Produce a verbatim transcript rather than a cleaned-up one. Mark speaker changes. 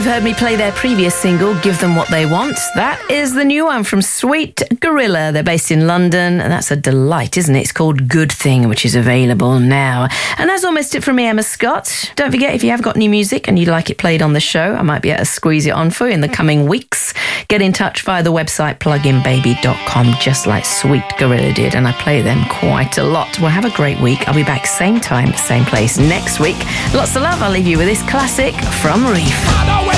Speaker 1: You've heard me play their previous single, Give Them What They Want. That is the new one from Sweet Gorilla. They're based in London, and that's a delight, isn't it? It's called Good Thing, which is available now. And that's almost it from me, Emma Scott. Don't forget, if you have got new music and you'd like it played on the show, I might be able to squeeze it on for you in the coming weeks. Get in touch via the website plug in baby dot com, just like Sweet Gorilla did, and I play them quite a lot. Well, have a great week. I'll be back same time, same place next week. Lots of love. I'll leave you with this classic from Reef.